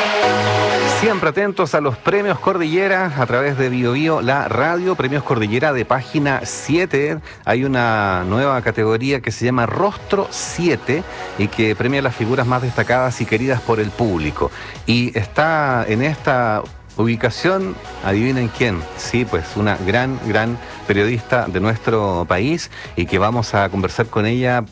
Siempre atentos a los premios Cordillera a través de Bio Bio, la radio. Premios Cordillera de página 7. Hay una nueva categoría que se llama Rostro 7 y que premia las figuras más destacadas y queridas por el público. Y está en esta ubicación, adivinen quién. Sí, pues una gran periodista de nuestro país y que vamos a conversar con ella